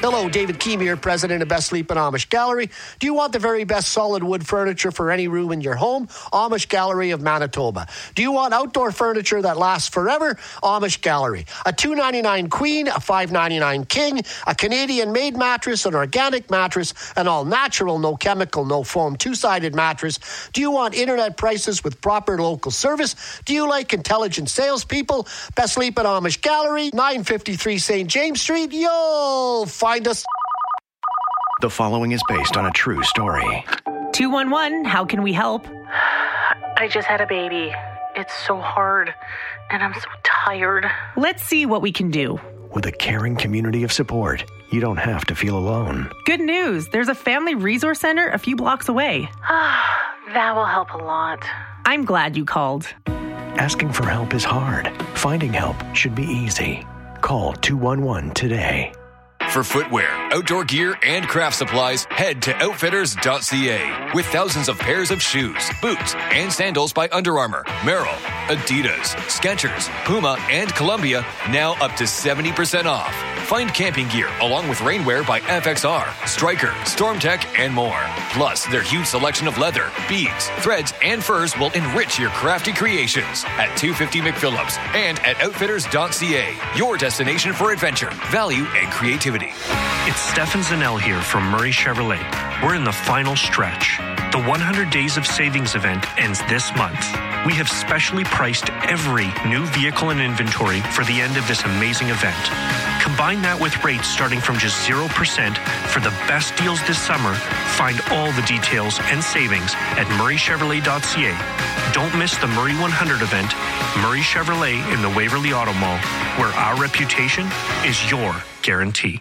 Hello, David Keem here, president of Best Sleep and Amish Gallery. Do you want the very best solid wood furniture for any room in your home? Amish Gallery of Manitoba. Do you want outdoor furniture that lasts forever? Amish Gallery. A $2.99 queen, a $5.99 king, a Canadian-made mattress, an organic mattress, an all-natural, no chemical, no foam, two-sided mattress. Do you want internet prices with proper local service? Do you like intelligent salespeople? Best Sleep and Amish Gallery, 953 St. James Street. You'll find us. The following is based on a true story. 211, how can we help? I just had a baby. It's so hard, and I'm so tired. Let's see what we can do. With a caring community of support, you don't have to feel alone. Good news, there's a family resource center a few blocks away. That will help a lot. I'm glad you called. Asking for help is hard. Finding help should be easy. Call 211 today. For footwear, outdoor gear, and craft supplies, head to Outfitters.ca. With thousands of pairs of shoes, boots, and sandals by Under Armour, Merrell, Adidas, Skechers, Puma, and Columbia, now up to 70% off. Find camping gear along with rainwear by FXR, Stryker, StormTech, and more. Plus, their huge selection of leather, beads, threads, and furs will enrich your crafty creations at 250 McPhillips and at Outfitters.ca. Your destination for adventure, value, and creativity. It's Stefan Zanel here from Murray Chevrolet. We're in the final stretch. The 100 Days of Savings event ends this month. We have specially priced every new vehicle in inventory for the end of this amazing event. Combine that with rates starting from just 0% for the best deals this summer. Find all the details and savings at murraychevrolet.ca. Don't miss the Murray 100 event, Murray Chevrolet in the Waverly Auto Mall, where our reputation is your guarantee.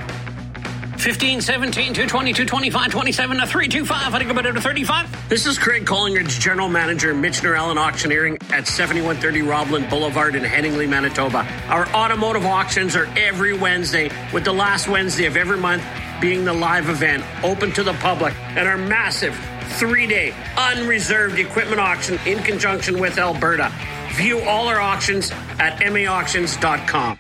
15, 17, 220, 225, 27 to 325. I think about it to 35. This is Craig Collingridge, General Manager, Michener Allen Auctioneering at 7130 Roblin Boulevard in Headingley, Manitoba. Our automotive auctions are every Wednesday, with the last Wednesday of every month being the live event, open to the public, and our massive 3-day unreserved equipment auction in conjunction with Alberta. View all our auctions at maauctions.com.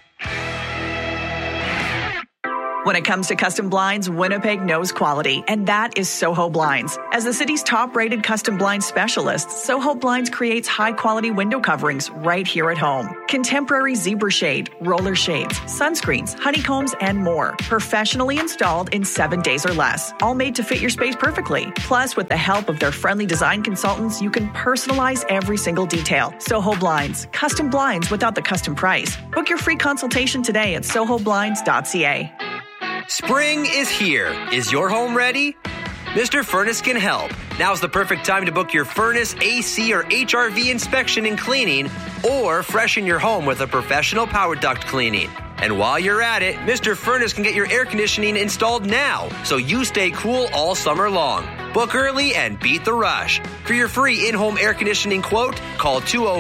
When it comes to custom blinds, Winnipeg knows quality, and that is Soho Blinds. As the city's top-rated custom blinds specialist, Soho Blinds creates high-quality window coverings right here at home. Contemporary zebra shade, roller shades, sunscreens, honeycombs, and more. Professionally installed in 7 days or less. All made to fit your space perfectly. Plus, with the help of their friendly design consultants, you can personalize every single detail. Soho Blinds. Custom blinds without the custom price. Book your free consultation today at sohoblinds.ca. Spring is here. Is your home ready? Mr. Furnace can help. Now's the perfect time to book your furnace, AC, or HRV inspection and cleaning, or freshen your home with a professional power duct cleaning. And while you're at it, Mr. Furnace can get your air conditioning installed now, so you stay cool all summer long. Book early and beat the rush. For your free in-home air conditioning quote, call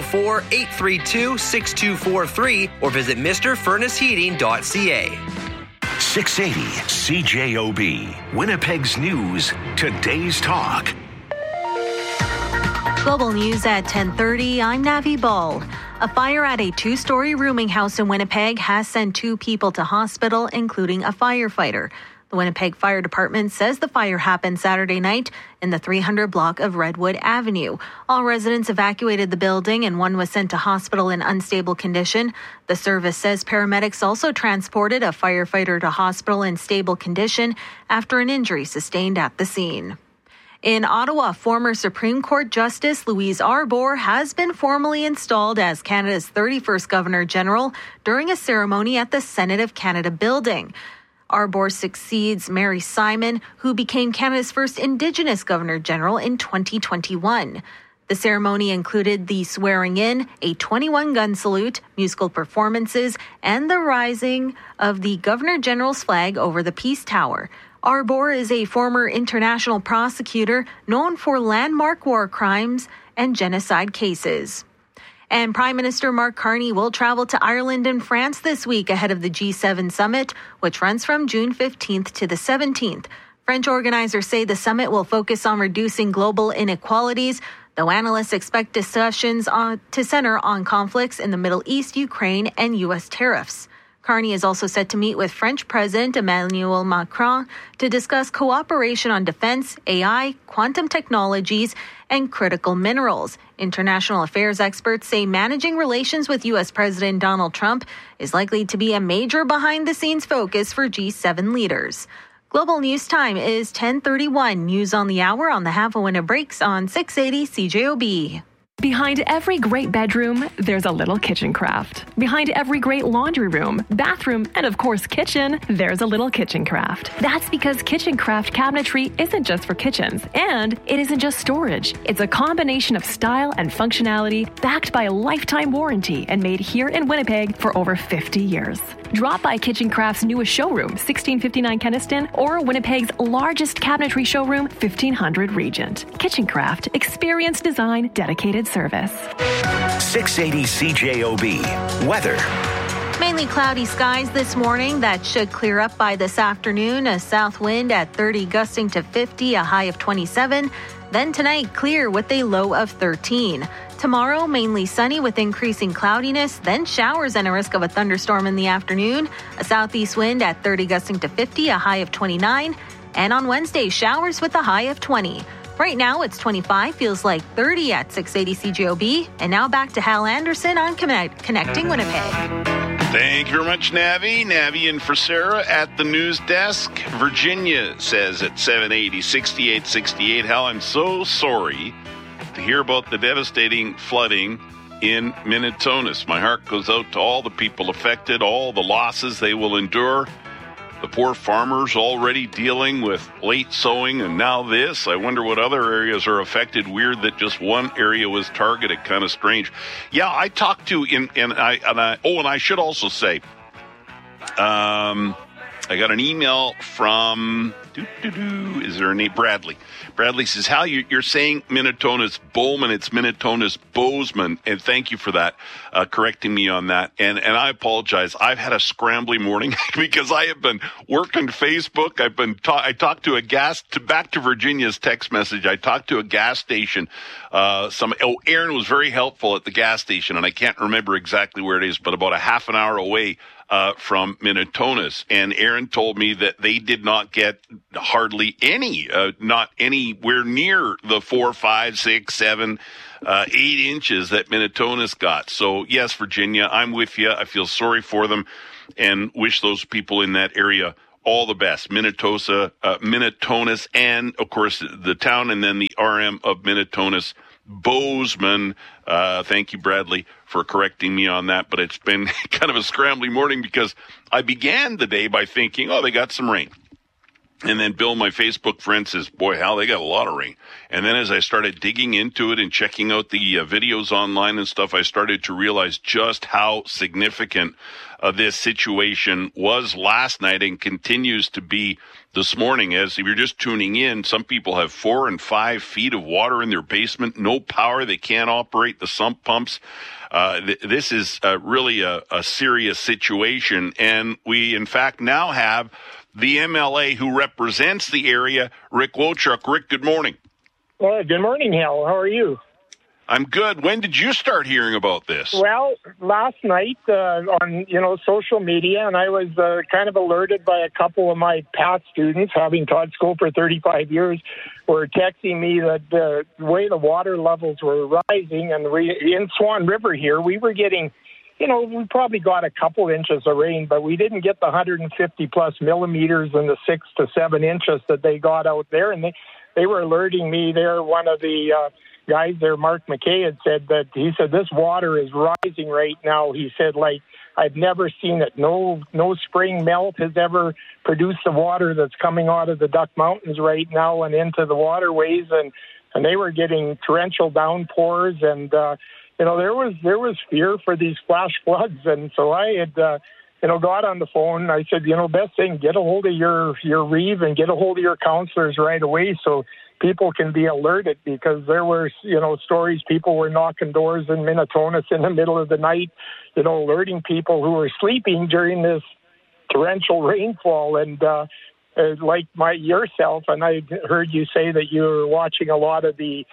204-832-6243 or visit MrFurnaceHeating.ca. 680 CJOB, Winnipeg's News, Today's Talk. Global News at 10:30. I'm Navi Ball. A fire at a 2-story rooming house in Winnipeg has sent 2 people to hospital, including a firefighter. The Winnipeg Fire Department says the fire happened Saturday night in the 300 block of Redwood Avenue. All residents evacuated the building and one was sent to hospital in unstable condition. The service says paramedics also transported a firefighter to hospital in stable condition after an injury sustained at the scene. In Ottawa, former Supreme Court Justice Louise Arbour has been formally installed as Canada's 31st Governor-General during a ceremony at the Senate of Canada building. Arbour succeeds Mary Simon, who became Canada's first Indigenous Governor-General in 2021. The ceremony included the swearing-in, a 21-gun salute, musical performances, and the rising of the Governor-General's flag over the Peace Tower. Arbour is a former international prosecutor known for landmark war crimes and genocide cases. And Prime Minister Mark Carney will travel to Ireland and France this week ahead of the G7 summit, which runs from June 15th to the 17th. French organizers say the summit will focus on reducing global inequalities, though analysts expect discussions to center on conflicts in the Middle East, Ukraine, and U.S. tariffs. Carney is also set to meet with French President Emmanuel Macron to discuss cooperation on defense, AI, quantum technologies, and critical minerals. International affairs experts say managing relations with U.S. President Donald Trump is likely to be a major behind-the-scenes focus for G7 leaders. Global News Time is 10:31. News on the hour on the Half a Winner Breaks on 680 CJOB. Behind every great bedroom, there's a little kitchen craft. Behind every great laundry room, bathroom, and of course kitchen, there's a little kitchen craft. That's because Kitchen Craft cabinetry isn't just for kitchens, and it isn't just storage. It's a combination of style and functionality backed by a lifetime warranty and made here in Winnipeg for over 50 years. Drop by Kitchen Craft's newest showroom, 1659 Kenniston, or Winnipeg's largest cabinetry showroom, 1500 Regent. Kitchen Craft, experience design, dedicated service. 680 CJOB. Weather. Mainly cloudy skies this morning. That should clear up by this afternoon. A south wind at 30 gusting to 50, a high of 27. Then tonight, clear with a low of 13. Tomorrow, mainly sunny with increasing cloudiness, then showers and a risk of a thunderstorm in the afternoon. A southeast wind at 30 gusting to 50, a high of 29. And on Wednesday, showers with a high of 20. Right now, it's 25, feels like 30 at 680 CJOB. And now back to Hal Anderson on Connecting Winnipeg. Thank you very much, Navi. Navi in for Sarah at the news desk. Virginia says at 780, 6868. Hal, I'm so sorry to hear about the devastating flooding in Minnetonka. My heart goes out to all the people affected, all the losses they will endure. The poor farmers already dealing with late sowing and now this. I wonder what other areas are affected. Weird that just one area was targeted. Kind of strange. Yeah, I talked to and I should also say, I got an email from is there a name? Bradley. Bradley says, Hal, you're saying Minnetonka's Bowman. It's Minnetonka's Bozeman. And thank you for that, correcting me on that. And I apologize. I've had a scrambly morning because I have been working Facebook. I talked to back to Virginia's text message. I talked to a gas station. Aaron was very helpful at the gas station, and I can't remember exactly where it is, but about a half an hour away from Minnetonka's. And Aaron told me that they did not get hardly any, not anywhere near the 4, 5, 6, 7, 8 inches that Minnetonka's got. So yes, Virginia, I'm with you. I feel sorry for them and wish those people in that area all the best. Minnetonka's, and of course the town, and then the RM of Minnetonka's, Bozeman. Thank you, Bradley, for correcting me on that. But it's been kind of a scrambly morning because I began the day by thinking, oh, they got some rain. And then Bill, my Facebook friend, says, boy, Hal, they got a lot of rain. And then as I started digging into it and checking out the videos online and stuff, I started to realize just how significant this situation was last night and continues to be this morning. As if you're just tuning in, some people have 4 and 5 feet of water in their basement, no power. They can't operate the sump pumps. This is really a serious situation. And we, in fact, now have the MLA who represents the area, Rick Wochuk. Rick, good morning. Well, good morning, Hal. How are you? I'm good. When did you start hearing about this? Well, last night on social media, and I was kind of alerted by a couple of my past students, having taught school for 35 years, were texting me that the way the water levels were rising, and in Swan River here, we were getting, we probably got a couple inches of rain, but we didn't get the 150 plus millimeters and the 6 to 7 inches that they got out there, and they were alerting me there. One of the guys there, Mark McKay, had said that he said this water is rising right now. He said, like, I've never seen it. No spring melt has ever produced the water that's coming out of the Duck Mountains right now and into the waterways, and they were getting torrential downpours, and there was fear for these flash floods. And so I had got on the phone. I said, best thing, get a hold of your Reeve and get a hold of your counselors right away so people can be alerted, because there were, stories, people were knocking doors in Minnetonka in the middle of the night, alerting people who were sleeping during this torrential rainfall. And like yourself, and I heard you say that you were watching a lot of the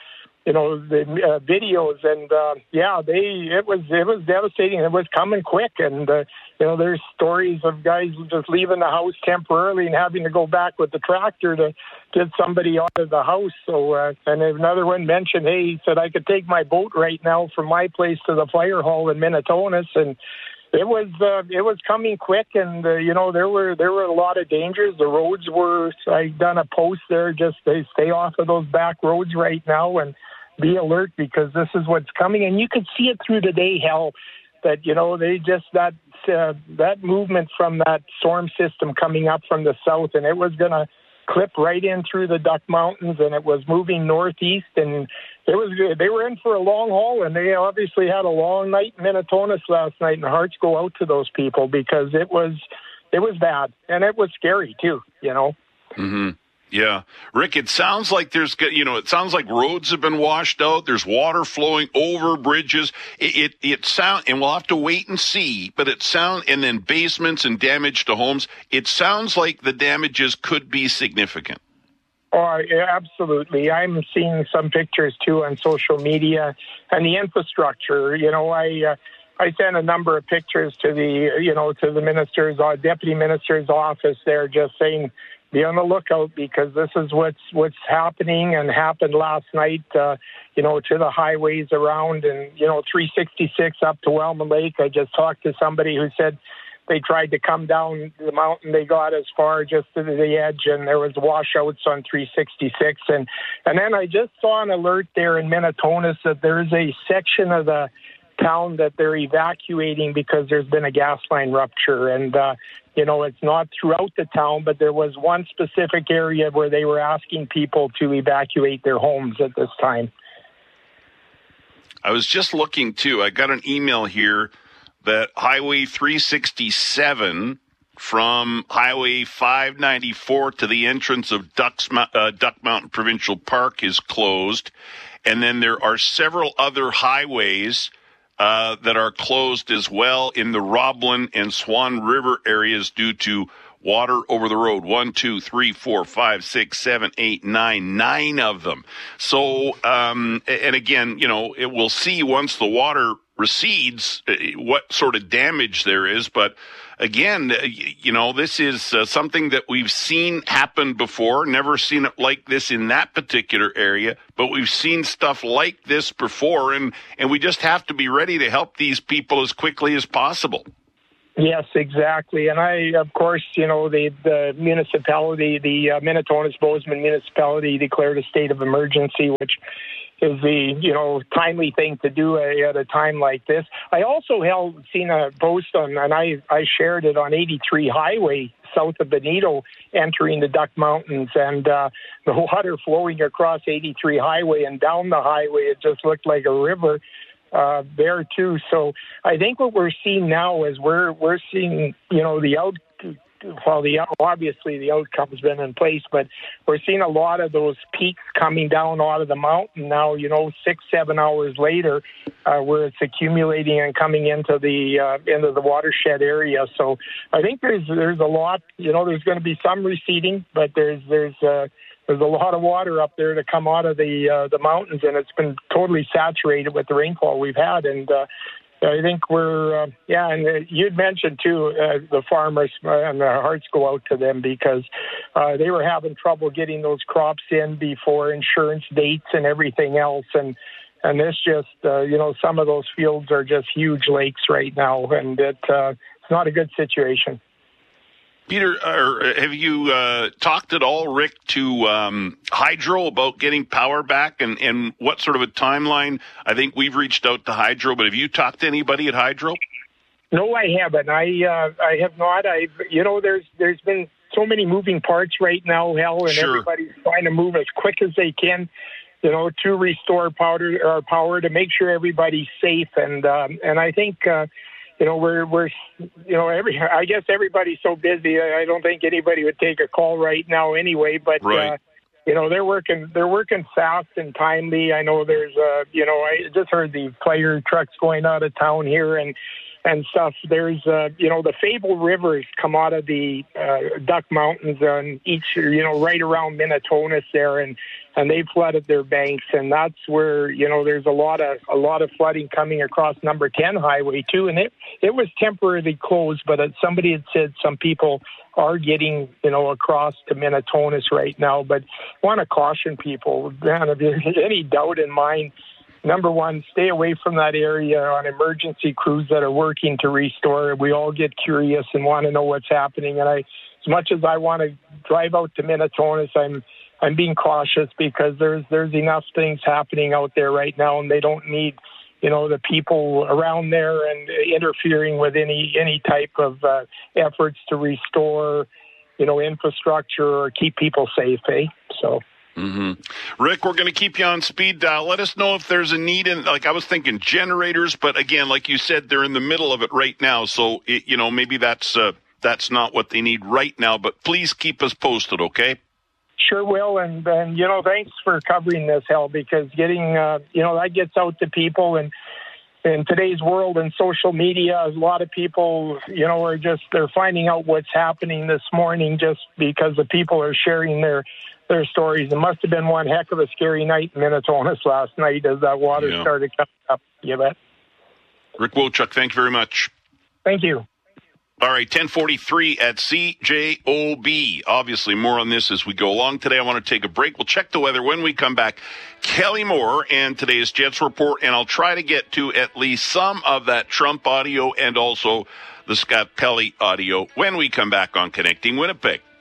the videos, and it was devastating. It was coming quick, and there's stories of guys just leaving the house temporarily and having to go back with the tractor to get somebody out of the house. So, and another one mentioned, hey, he said, I could take my boat right now from my place to the fire hall in Minnetonka, and it was coming quick, and there were a lot of dangers. The roads were. I done a post there, just they stay off of those back roads right now and be alert, because this is what's coming. And you could see it through the day, hell, that they just that movement from that storm system coming up from the south, and it was going to clip right in through the Duck Mountains, and it was moving northeast, and they were in for a long haul, and they obviously had a long night in Minnetonka last night, and hearts go out to those people, because it was bad, and it was scary too, Mm-hmm. Yeah. Rick, it sounds like it sounds like roads have been washed out. There's water flowing over bridges. And we'll have to wait and see, but and then basements and damage to homes. It sounds like the damages could be significant. Oh, yeah, absolutely. I'm seeing some pictures too on social media, and the infrastructure. I sent a number of pictures to the deputy minister's office there, just saying, be on the lookout, because this is what's happening and happened last night, to the highways around, and, 366 up to Wellman Lake. I just talked to somebody who said they tried to come down the mountain. They got as far just to the edge, and there was washouts on 366. And then I just saw an alert there in Minnetonka that there's a section of the town that they're evacuating because there's been a gas line rupture. And, it's not throughout the town, but there was one specific area where they were asking people to evacuate their homes at this time. I was just looking, too. I got an email here that Highway 367 from Highway 594 to the entrance of Duck Mountain Provincial Park is closed. And then there are several other highways that are closed as well in the Roblin and Swan River areas due to water over the road. 1, 2, 3, 4, 5, 6, 7, 8, 9 of them. So, and again, we'll see once the water recedes what sort of damage there is. But again, this is something that we've seen happen before, never seen it like this in that particular area, but we've seen stuff like this before, and we just have to be ready to help these people as quickly as possible. Yes, exactly. And I, of course, the municipality, the Minnetonka-Bozeman municipality declared a state of emergency, which is the, timely thing to do at a time like this. I also seen a post on, and I shared it on 83 Highway, south of Benito, entering the Duck Mountains, and the water flowing across 83 Highway and down the highway. It just looked like a river there too. So I think what we're seeing now is we're seeing, obviously the outcome's been in place, but we're seeing a lot of those peaks coming down out of the mountain now, 6-7 hours later, where it's accumulating and coming into the watershed area. So I think there's a lot, there's going to be some receding, but there's a lot of water up there to come out of the mountains, and it's been totally saturated with the rainfall we've had. And I think we're, and you'd mentioned too, the farmers, and their hearts go out to them, because they were having trouble getting those crops in before insurance dates and everything else. And this just, some of those fields are just huge lakes right now, and it's not a good situation. Peter, have you talked at all, Rick, to Hydro about getting power back and what sort of a timeline? I think we've reached out to Hydro, but have you talked to anybody at Hydro? No, I haven't. I have not. There's been so many moving parts right now, Hal, and everybody's trying to move as quick as they can, to restore power to make sure everybody's safe. And I think. I guess everybody's so busy. I don't think anybody would take a call right now anyway, but, right. They're working fast and timely. I know there's, I just heard the fire trucks going out of town here, and and stuff. There's, the Fable Rivers come out of the Duck Mountains on each, right around Minnetonka there, and they flooded their banks, and that's where, there's a lot of flooding coming across number 10 highway too, and it was temporarily closed, but somebody had said some people are getting, across to Minnetonka right now. But I want to caution people, man, if there's any doubt in mind, number one, stay away from that area on emergency crews that are working to restore. We all get curious and want to know what's happening. And as much as I want to drive out to Minnetonka, I'm being cautious because there's enough things happening out there right now, and they don't need, the people around there and interfering with any type of efforts to restore, infrastructure or keep people safe, So. Mm-hmm. Rick, we're going to keep you on speed dial. Let us know if there's a need in, I was thinking generators, but again, like you said, they're in the middle of it right now. So, maybe that's not what they need right now, but please keep us posted, okay? Sure will. And thanks for covering this, Hal, because getting, that gets out to people. And in today's world and social media, a lot of people, they're finding out what's happening this morning just because the people are sharing their stories. It must have been one heck of a scary night in Minnetonka last night as that water started coming up. You bet. Rick Wojcik, thank you very much. Thank you. All right, 10:43 at CJOB. Obviously, more on this as we go along today. I want to take a break. We'll check the weather when we come back. Kelly Moore and today's Jets Report, and I'll try to get to at least some of that Trump audio and also the Scott Pelley audio when we come back on Connecting Winnipeg.